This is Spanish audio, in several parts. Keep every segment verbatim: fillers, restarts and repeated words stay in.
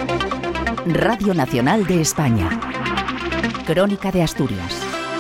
Radio Nacional de España. Crónica de Asturias.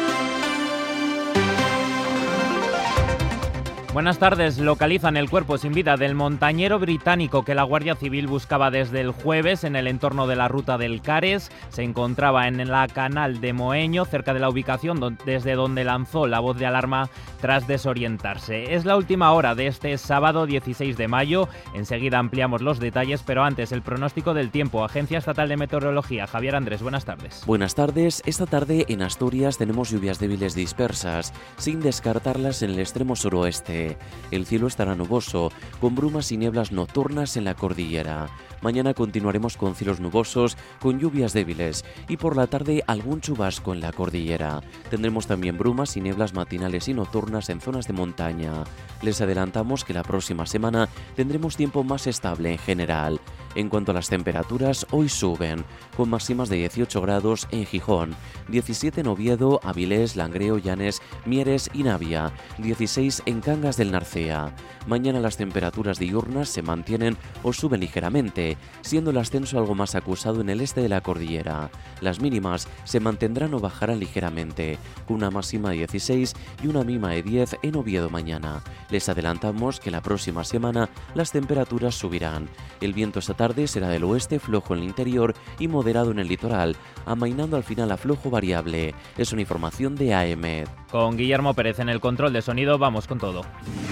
Buenas tardes. Localizan el cuerpo sin vida del montañero británico que la Guardia Civil buscaba desde el jueves en el entorno de la ruta del Cares. Se encontraba en la Canal de Moeño, cerca de la ubicación desde donde lanzó la voz de alarma tras desorientarse. Es la última hora de este sábado dieciséis de mayo. Enseguida ampliamos los detalles, pero antes el pronóstico del tiempo. Agencia Estatal de Meteorología. Javier Andrés, buenas tardes. Buenas tardes. Esta tarde en Asturias tenemos lluvias débiles dispersas, sin descartarlas en el extremo suroeste. El cielo estará nuboso, con brumas y nieblas nocturnas en la cordillera. Mañana continuaremos con cielos nubosos, con lluvias débiles y por la tarde algún chubasco en la cordillera. Tendremos también brumas y nieblas matinales y nocturnas en zonas de montaña. Les adelantamos que la próxima semana tendremos tiempo más estable en general. En cuanto a las temperaturas, hoy suben, con máximas de dieciocho grados en Gijón, diecisiete en Oviedo, Avilés, Langreo, Llanes, Mieres y Navia, dieciséis en Cangas del Narcea. Mañana las temperaturas diurnas se mantienen o suben ligeramente, siendo el ascenso algo más acusado en el este de la cordillera. Las mínimas se mantendrán o bajarán ligeramente, con una máxima de dieciséis y una mínima de diez en Oviedo mañana. Les adelantamos que la próxima semana las temperaturas subirán. El viento esta tarde será del oeste, flojo en el interior y moderado en el litoral, amainando al final a flojo variable. Es una información de A E M E D. Con Guillermo Pérez en el control de sonido, vamos con todo.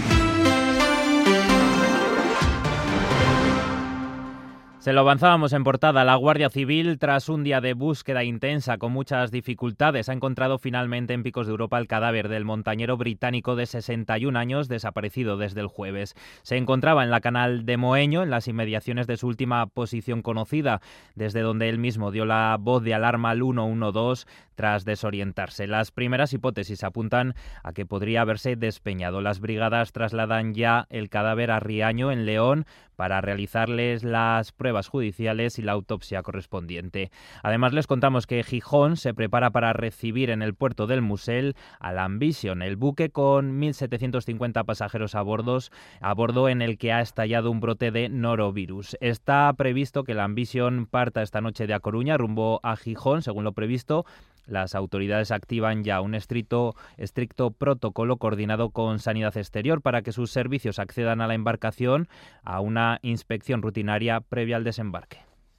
Se lo avanzábamos en portada. La Guardia Civil, tras un día de búsqueda intensa con muchas dificultades, ha encontrado finalmente en Picos de Europa el cadáver del montañero británico de sesenta y un años, desaparecido desde el jueves. Se encontraba en la Canal de Moeño, en las inmediaciones de su última posición conocida, desde donde él mismo dio la voz de alarma al uno uno dos tras desorientarse. Las primeras hipótesis apuntan a que podría haberse despeñado. Las brigadas trasladan ya el cadáver a Riaño, en León, para realizarles las pruebas judiciales y la autopsia correspondiente. Además, les contamos que Gijón se prepara para recibir en el puerto del Musel al Ambition, el buque con mil setecientos cincuenta pasajeros a bordo, a bordo en el que ha estallado un brote de norovirus. Está previsto que el Ambition parta esta noche de A Coruña rumbo a Gijón, según lo previsto. Las autoridades activan ya un estricto, estricto protocolo coordinado con Sanidad Exterior para que sus servicios accedan a la embarcación a una inspección rutinaria previa al desembarque.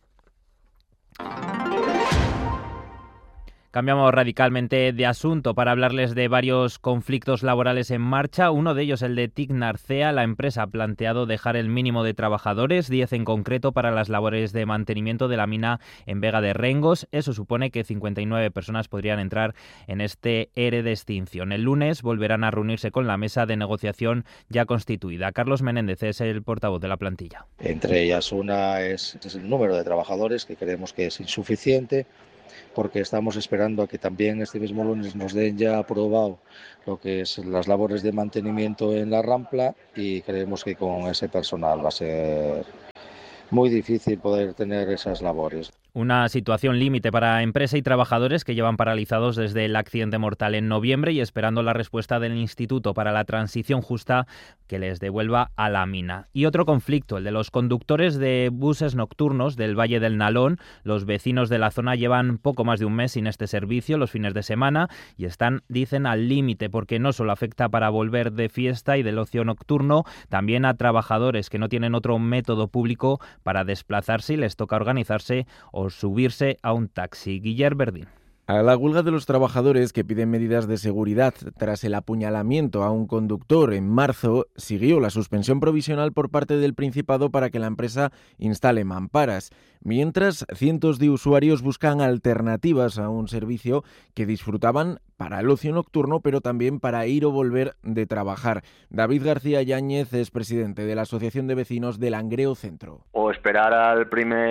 Cambiamos radicalmente de asunto para hablarles de varios conflictos laborales en marcha. Uno de ellos, el de T I C Narcea. La empresa ha planteado dejar el mínimo de trabajadores, diez en concreto, para las labores de mantenimiento de la mina en Vega de Rengos. Eso supone que cincuenta y nueve personas podrían entrar en este E R E de extinción. El lunes volverán a reunirse con la mesa de negociación ya constituida. Carlos Menéndez es el portavoz de la plantilla. Entre ellas una es, es el número de trabajadores, que creemos que es insuficiente, porque estamos esperando a que también este mismo lunes nos den ya aprobado lo que es las labores de mantenimiento en la Rampla, y creemos que con ese personal va a ser muy difícil poder tener esas labores. Una situación límite para empresa y trabajadores que llevan paralizados desde el accidente mortal en noviembre y esperando la respuesta del Instituto para la Transición Justa que les devuelva a la mina. Y otro conflicto, el de los conductores de buses nocturnos del Valle del Nalón. Los vecinos de la zona llevan poco más de un mes sin este servicio los fines de semana y están, dicen, al límite, porque no solo afecta para volver de fiesta y del ocio nocturno, también a trabajadores que no tienen otro método público para desplazarse y les toca organizarse o subirse a un taxi. Guillermo Verdín. A la huelga de los trabajadores que piden medidas de seguridad tras el apuñalamiento a un conductor en marzo, siguió la suspensión provisional por parte del Principado para que la empresa instale mamparas. Mientras, cientos de usuarios buscan alternativas a un servicio que disfrutaban para el ocio nocturno, pero también para ir o volver de trabajar. David García Yáñez es presidente de la Asociación de Vecinos de Langreo Centro. O esperar al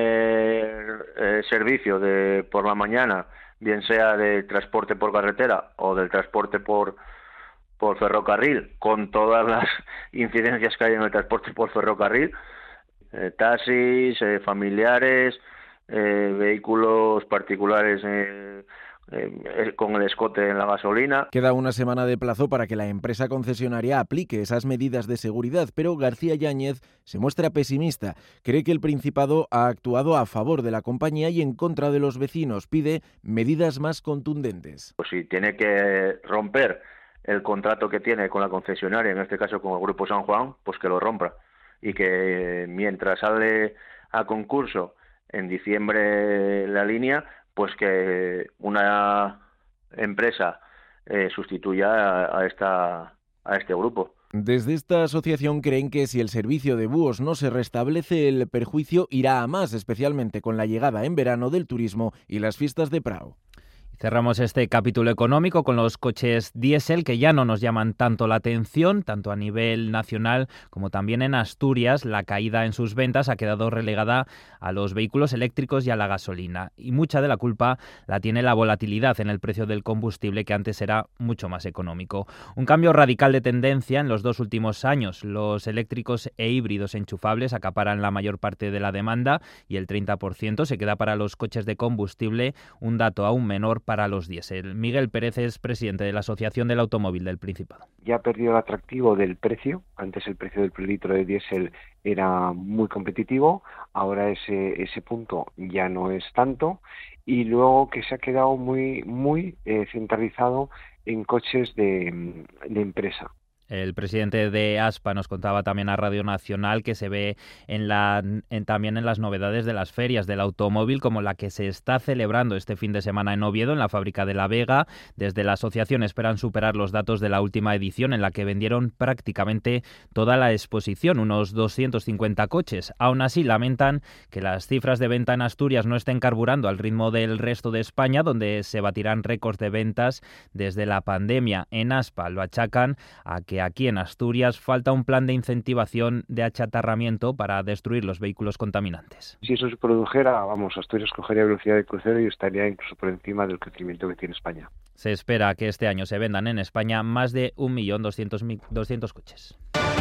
primer eh, servicio de por la mañana, bien sea del transporte por carretera o del transporte por, por ferrocarril, con todas las incidencias que hay en el transporte por ferrocarril, eh, taxis, eh, familiares, eh, vehículos particulares eh, eh, con el escote en la gasolina. Queda una semana de plazo para que la empresa concesionaria aplique esas medidas de seguridad, pero García Yáñez se muestra pesimista. Cree que el Principado ha actuado a favor de la compañía y en contra de los vecinos. Pide medidas más contundentes. Pues si tiene que romper el contrato que tiene con la concesionaria, en este caso con el Grupo San Juan, pues que lo rompa. Y que mientras sale a concurso en diciembre la línea, pues que una empresa eh, sustituya a, a, esta, a este grupo. Desde esta asociación creen que si el servicio de búhos no se restablece, el perjuicio irá a más, especialmente con la llegada en verano del turismo y las fiestas de Prao. Cerramos este capítulo económico con los coches diésel que ya no nos llaman tanto la atención, tanto a nivel nacional como también en Asturias. La caída en sus ventas ha quedado relegada a los vehículos eléctricos y a la gasolina. Y mucha de la culpa la tiene la volatilidad en el precio del combustible, que antes era mucho más económico. Un cambio radical de tendencia en los dos últimos años. Los eléctricos e híbridos enchufables acaparan la mayor parte de la demanda y el treinta por ciento se queda para los coches de combustible, un dato aún menor para los diésel. Miguel Pérez es presidente de la Asociación del Automóvil del Principado. Ya ha perdido el atractivo del precio. Antes el precio del litro de diésel era muy competitivo, ahora ese ese punto ya no es tanto, y luego que se ha quedado muy muy eh, centralizado en coches de, de empresa. El presidente de ASPA nos contaba también a Radio Nacional que se ve en la, en, también en las novedades de las ferias del automóvil, como la que se está celebrando este fin de semana en Oviedo, en la fábrica de La Vega. Desde la asociación esperan superar los datos de la última edición, en la que vendieron prácticamente toda la exposición, unos doscientos cincuenta coches. Aún así, lamentan que las cifras de venta en Asturias no estén carburando al ritmo del resto de España, donde se batirán récords de ventas desde la pandemia. En ASPA lo achacan a que aquí en Asturias falta un plan de incentivación de achatarramiento para destruir los vehículos contaminantes. Si eso se produjera, vamos, Asturias cogería velocidad de crucero y estaría incluso por encima del crecimiento que tiene España. Se espera que este año se vendan en España más de un millón doscientos mil coches.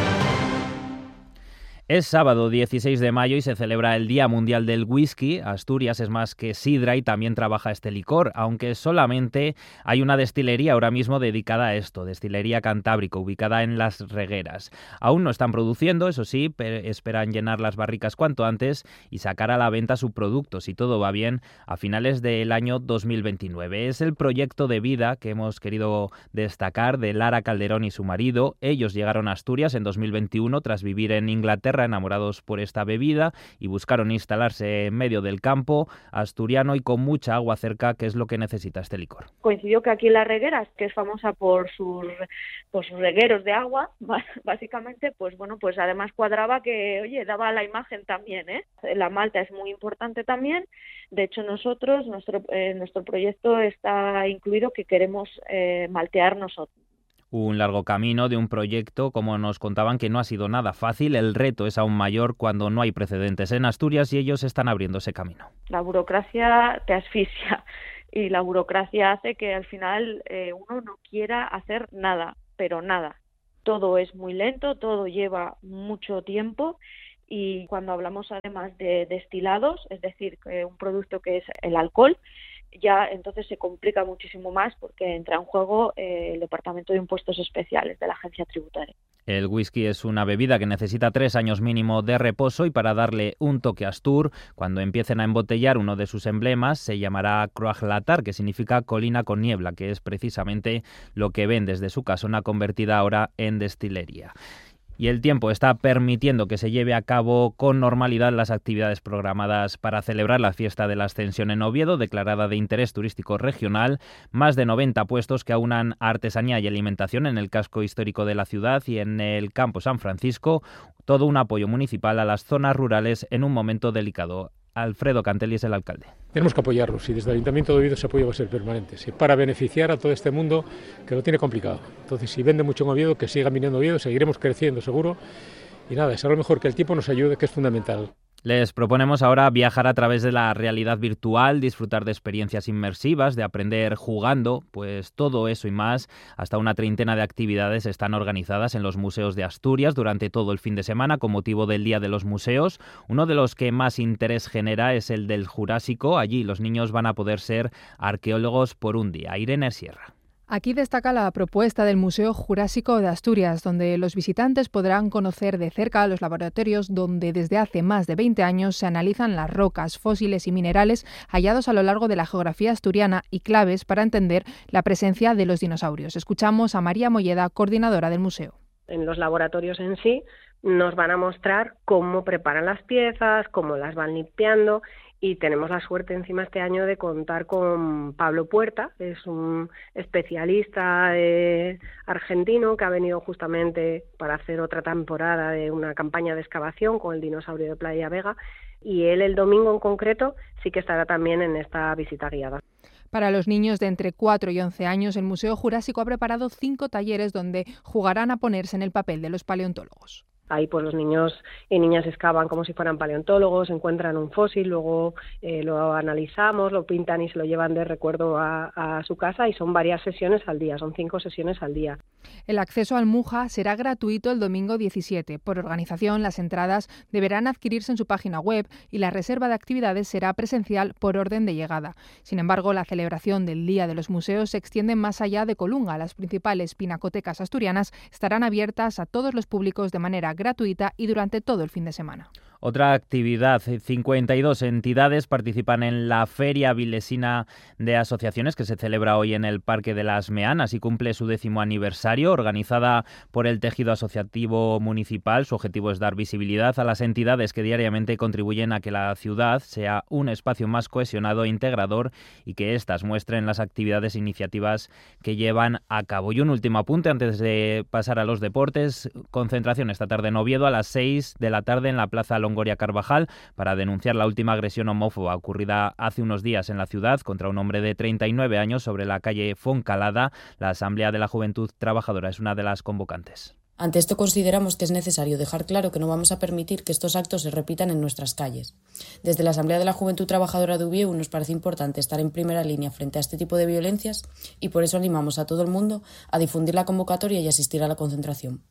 Es sábado dieciséis de mayo y se celebra el Día Mundial del Whisky. Asturias es más que sidra y también trabaja este licor, aunque solamente hay una destilería ahora mismo dedicada a esto, Destilería Cantábrico, ubicada en Las Regueras. Aún no están produciendo, eso sí, pero esperan llenar las barricas cuanto antes y sacar a la venta su producto, si todo va bien, a finales del año dos mil veintinueve. Es el proyecto de vida que hemos querido destacar de Lara Calderón y su marido. Ellos llegaron a Asturias en dos mil veintiuno tras vivir en Inglaterra, enamorados por esta bebida, y buscaron instalarse en medio del campo asturiano y con mucha agua cerca, que es lo que necesita este licor. Coincidió que aquí en Las Regueras, que es famosa por sus, por sus regueros de agua, básicamente, pues bueno, pues además cuadraba que, oye, daba la imagen también, ¿eh? La malta es muy importante también. De hecho, nosotros, nuestro, eh, nuestro proyecto está incluido que queremos eh, maltear nosotros. Un largo camino de un proyecto, como nos contaban, que no ha sido nada fácil. El reto es aún mayor cuando no hay precedentes en Asturias y ellos están abriendo ese camino. La burocracia te asfixia y la burocracia hace que al final eh, uno no quiera hacer nada, pero nada. Todo es muy lento, todo lleva mucho tiempo. Y cuando hablamos además de destilados, es decir, que un producto que es el alcohol, ya entonces se complica muchísimo más porque entra en juego eh, el Departamento de Impuestos Especiales de la Agencia Tributaria. El whisky es una bebida que necesita tres años mínimo de reposo, y para darle un toque astur, cuando empiecen a embotellar, uno de sus emblemas se llamará Croaglatar, que significa colina con niebla, que es precisamente lo que ven desde su casona convertida ahora en destilería. Y el tiempo está permitiendo que se lleve a cabo con normalidad las actividades programadas para celebrar la fiesta de la Ascensión en Oviedo, declarada de interés turístico regional. Más de noventa puestos que aunan artesanía y alimentación en el casco histórico de la ciudad y en el campo San Francisco. Todo un apoyo municipal a las zonas rurales en un momento delicado. Alfredo Cantelli es el alcalde. Tenemos que apoyarlos y desde el Ayuntamiento de Oviedo ese apoyo va a ser permanente, sí, para beneficiar a todo este mundo que lo tiene complicado. Entonces, si vende mucho en Oviedo, que sigan viniendo a Oviedo, seguiremos creciendo seguro. Y nada, es a lo mejor que el tiempo nos ayude, que es fundamental. Les proponemos ahora viajar a través de la realidad virtual, disfrutar de experiencias inmersivas, de aprender jugando, pues todo eso y más, hasta una treintena de actividades están organizadas en los museos de Asturias durante todo el fin de semana con motivo del Día de los Museos. Uno de los que más interés genera es el del Jurásico. Allí los niños van a poder ser arqueólogos por un día. Irene Sierra. Aquí destaca la propuesta del Museo Jurásico de Asturias, donde los visitantes podrán conocer de cerca los laboratorios donde desde hace más de veinte años se analizan las rocas, fósiles y minerales hallados a lo largo de la geografía asturiana y claves para entender la presencia de los dinosaurios. Escuchamos a María Molleda, coordinadora del museo. En los laboratorios en sí nos van a mostrar cómo preparan las piezas, cómo las van limpiando. Y tenemos la suerte encima este año de contar con Pablo Puerta, es un especialista eh, argentino que ha venido justamente para hacer otra temporada de una campaña de excavación con el dinosaurio de Playa Vega, y él el domingo en concreto sí que estará también en esta visita guiada. Para los niños de entre cuatro y once años, el Museo Jurásico ha preparado cinco talleres donde jugarán a ponerse en el papel de los paleontólogos. Ahí pues los niños y niñas excavan como si fueran paleontólogos, encuentran un fósil, luego eh, lo analizamos, lo pintan y se lo llevan de recuerdo a, a su casa, y son varias sesiones al día, son cinco sesiones al día. El acceso al MUJA será gratuito el domingo diecisiete. Por organización, las entradas deberán adquirirse en su página web y la reserva de actividades será presencial por orden de llegada. Sin embargo, la celebración del Día de los Museos se extiende más allá de Colunga. Las principales pinacotecas asturianas estarán abiertas a todos los públicos de manera gratuita y durante todo el fin de semana. Otra actividad, cincuenta y dos entidades participan en la Feria Vilesina de Asociaciones que se celebra hoy en el Parque de las Meanas y cumple su décimo aniversario. Organizada por el Tejido Asociativo Municipal, su objetivo es dar visibilidad a las entidades que diariamente contribuyen a que la ciudad sea un espacio más cohesionado e integrador y que éstas muestren las actividades e iniciativas que llevan a cabo. Y un último apunte antes de pasar a los deportes. Concentración esta tarde en Oviedo a las seis de la tarde en la Plaza Longoria Carvajal para denunciar la última agresión homófoba ocurrida hace unos días en la ciudad contra un hombre de treinta y nueve años sobre la calle Foncalada. La Asamblea de la Juventud Trabajadora es una de las convocantes. Ante esto consideramos que es necesario dejar claro que no vamos a permitir que estos actos se repitan en nuestras calles. Desde la Asamblea de la Juventud Trabajadora de Ubieu nos parece importante estar en primera línea frente a este tipo de violencias y por eso animamos a todo el mundo a difundir la convocatoria y asistir a la concentración.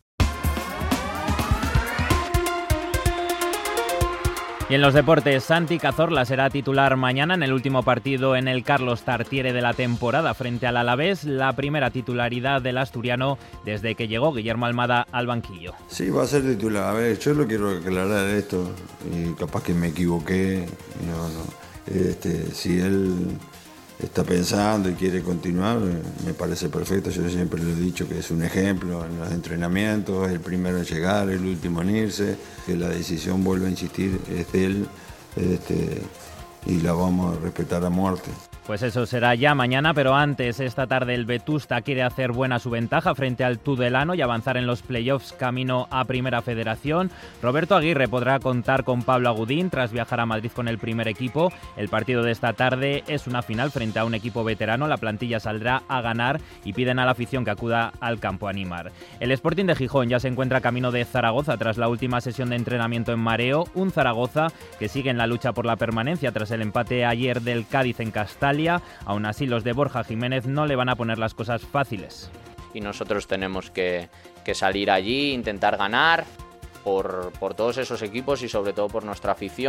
Y en los deportes, Santi Cazorla será titular mañana en el último partido en el Carlos Tartiere de la temporada frente al Alavés, la primera titularidad del asturiano desde que llegó Guillermo Almada al banquillo. Sí, va a ser titular. A ver, yo lo quiero aclarar esto y capaz que me equivoqué. No, no. Este, si él está pensando y quiere continuar, me parece perfecto. Yo siempre le he dicho que es un ejemplo en los entrenamientos, el primero en llegar, el último en irse, que la decisión, vuelvo a insistir, es de él, este, y la vamos a respetar a muerte. Pues eso será ya mañana, pero antes, esta tarde el Vetusta quiere hacer buena su ventaja frente al Tudelano y avanzar en los playoffs camino a Primera Federación. Roberto Aguirre podrá contar con Pablo Agudín tras viajar a Madrid con el primer equipo. El partido de esta tarde es una final frente a un equipo veterano. La plantilla saldrá a ganar y piden a la afición que acuda al campo a animar. El Sporting de Gijón ya se encuentra camino de Zaragoza tras la última sesión de entrenamiento en Mareo. Un Zaragoza que sigue en la lucha por la permanencia tras el empate ayer del Cádiz en Castalia. Aún así, los de Borja Jiménez no le van a poner las cosas fáciles. Y nosotros tenemos que, que salir allí, intentar ganar por, por todos esos equipos y sobre todo por nuestra afición.